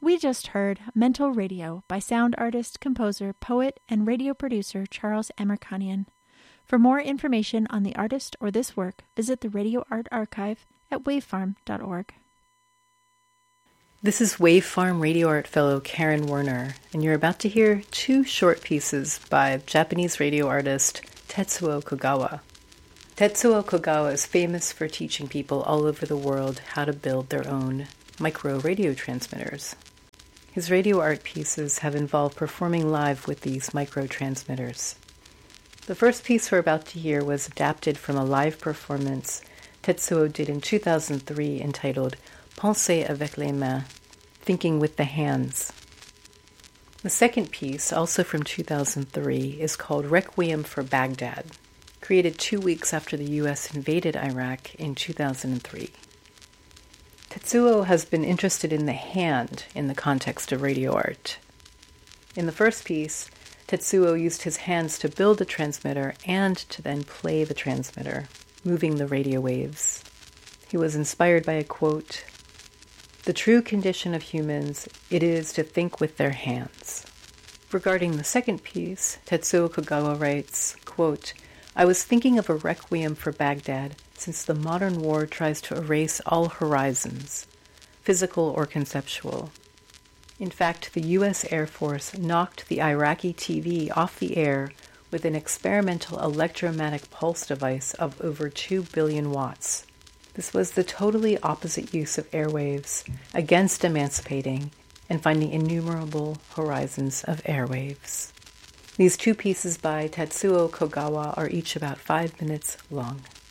We just heard Mental Radio by sound artist, composer, poet, and radio producer Charles Amerkanian. For more information on the artist or this work, visit the Radio Art Archive at wavefarm.org. This is Wavefarm Radio Art Fellow Karen Werner, and you're about to hear two short pieces by Japanese radio artist Tetsuo Kogawa. Tetsuo Kogawa is famous for teaching people all over the world how to build their own micro radio transmitters. His radio art pieces have involved performing live with these micro transmitters. The first piece we're about to hear was adapted from a live performance Tetsuo did in 2003 entitled Penser avec les mains, Thinking with the Hands. The second piece, also from 2003, is called Requiem for Baghdad, created 2 weeks after the U.S. invaded Iraq in 2003. Tetsuo has been interested in the hand in the context of radio art. In the first piece, Tetsuo used his hands to build the transmitter and to then play the transmitter, moving the radio waves. He was inspired by a quote, "The true condition of humans, it is to think with their hands." Regarding the second piece, Tetsuo Kogawa writes, quote, "I was thinking of a requiem for Baghdad since the modern war tries to erase all horizons, physical or conceptual. In fact, the U.S. Air Force knocked the Iraqi TV off the air with an experimental electromagnetic pulse device of over 2 billion watts. This was the totally opposite use of airwaves against emancipating and finding innumerable horizons of airwaves." These two pieces by Tetsuo Kogawa are each about 5 minutes long.